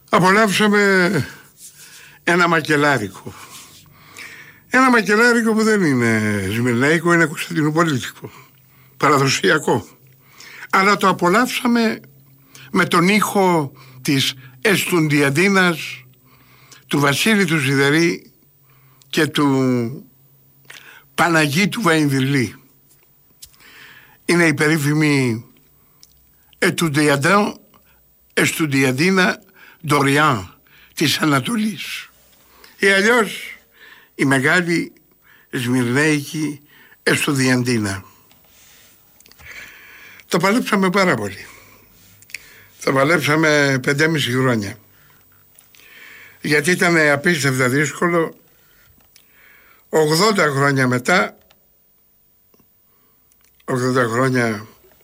Απολαύσαμε ένα μακελάρικο. Ένα μακελάρικο που δεν είναι σμυρναϊκό, είναι κωνσταντινουπολίτικο, παραδοσιακό. Αλλά το απολαύσαμε με τον ήχο της Εστουντιαντίνας, του Βασίλη του Σιδερή και του Παναγίτου Βαϊνδυλή. Είναι η περίφημη Εστουντιαντίνα Ντοριάν της Ανατολής, ή αλλιώς η μεγάλη Σμυρναϊκή Εστουντιαντίνα. Το παλέψαμε πάρα πολύ. Το παλέψαμε 5,5 χρόνια. Γιατί ήταν απίστευτα δύσκολο. 80 χρόνια μετά, 80 χρόνια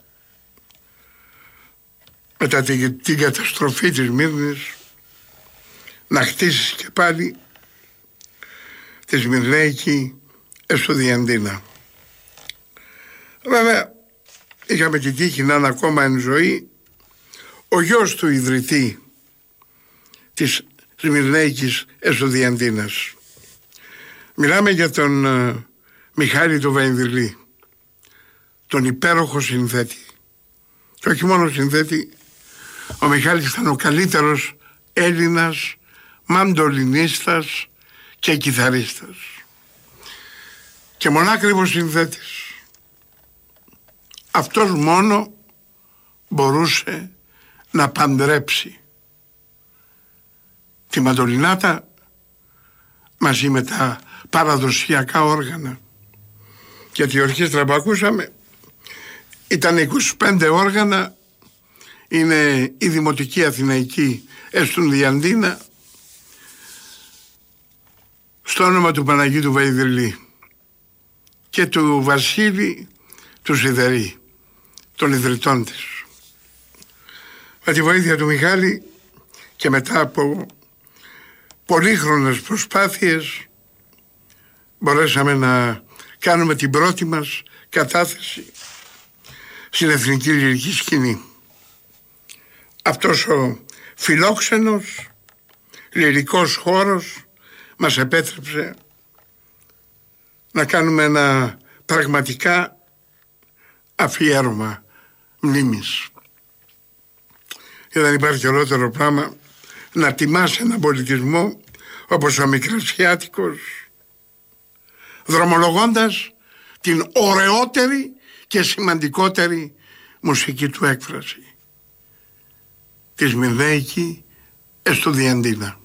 μετά την καταστροφή της Σμύρνης, να χτίσεις και πάλι τη Σμυρναϊκή Εστουντιαντίνα. Βέβαια, είχαμε την τύχη να είναι ακόμα εν ζωή ο γιος του ιδρυτή της Σμυρναϊκής Εστουντιαντίνας. Μιλάμε για τον Μιχάλη του Βαϊνδυλή, τον υπέροχο συνθέτη. Και όχι μόνο συνθέτη, ο Μιχάλης ήταν ο καλύτερος Έλληνας μαντολινίστας και κιθαρίστας και μονάκριβος συνθέτης. Αυτός μόνο μπορούσε να παντρέψει τη μαντολινάτα μαζί με τα παραδοσιακά όργανα. Γιατί η ορχήστρα που ακούσαμε ήταν 25 όργανα, είναι η Δημοτική Αθηναϊκή Εστουντιαντίνα στο όνομα του Παναγίτου Βαϊνδυλή και του Βασίλη του Σιδερή, των ιδρυτών της. Με τη βοήθεια του Μιχάλη και μετά από πολύχρονες προσπάθειες μπορέσαμε να κάνουμε την πρώτη μας κατάθεση στην εθνική λυρική σκηνή. Αυτός ο φιλόξενος λυρικός χώρος μας επέτρεψε να κάνουμε ένα πραγματικά αφιέρωμα μνήμης. Και δεν υπάρχει ολότερο πράγμα να τιμάς έναν πολιτισμό όπως ο Μικρασιάτικος, δρομολογώντας την ωραιότερη και σημαντικότερη μουσική του έκφραση, τη Σμυρναϊκή Εστουντιαντίνα.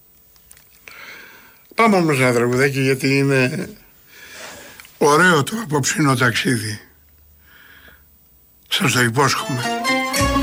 Πάμε όμως ένα τραγουδάκι, γιατί είναι ωραίο το απόψινό ταξίδι. Σας το υπόσχομαι.